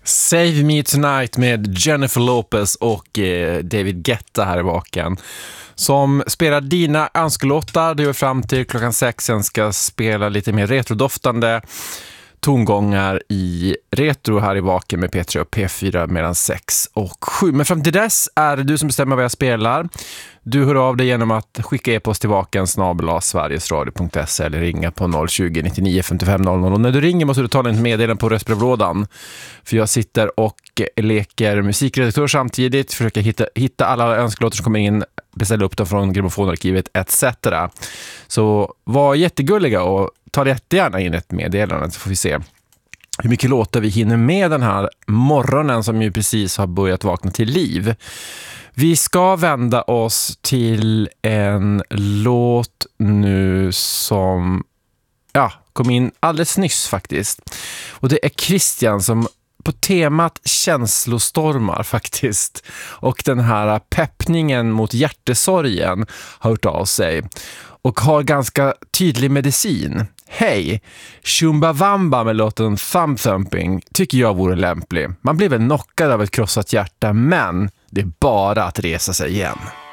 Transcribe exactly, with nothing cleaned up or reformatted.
Save Me Tonight med Jennifer Lopez och eh, David Guetta här i baken. Som spelar dina önskelåtar. Det är fram till klockan sex. Sen ska spela lite mer retrodoftande tongångar i retro här i baken med P tre och P fyra mellan sex och sju. Men fram till dess är det du som bestämmer vad jag spelar. Du hör av dig genom att skicka e-post till vaken snabel-a sverigesradio punkt se eller ringa på noll tjugo nittionio femtiofem noll noll. Och när du ringer måste du ta en meddelande på röstbrevlådan. För jag sitter och leker musikredaktör samtidigt. Försöker hitta, hitta alla önskelåtar som kommer in. Beställa upp dem från grammofonarkivet et cetera. Så var jättegulliga och ta jättegärna in ett meddelande så får vi se hur mycket låtar vi hinner med den här morgonen som ju precis har börjat vakna till liv. Vi ska vända oss till en låt nu som ja, kom in alldeles nyss faktiskt. Och det är Christian som på temat känslostormar faktiskt och den här peppningen mot hjärtesorgen har hört av sig och har ganska tydlig medicin. Hej, Chumbawamba med låten Thumb Thumping tycker jag vore lämplig. Man blir väl knockad av ett krossat hjärta, men det är bara att resa sig igen.